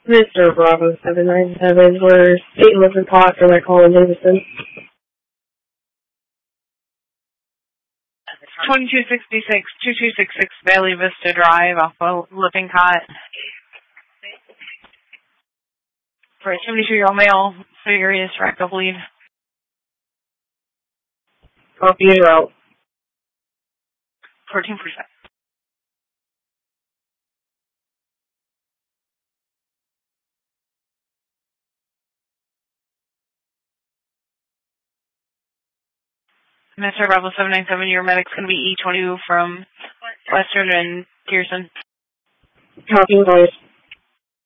Mr. Bravo 797, we're St. Elizabeth Hot for that call in Davidson. 2266, 2266 Bailey Vista Drive off of Lippincott. For a 72-year-old male, serious rectal bleed. Copy en route. 14%. Mr. Bravo 797, your medic's going to be E22 from Western and Pearson. Copy voice.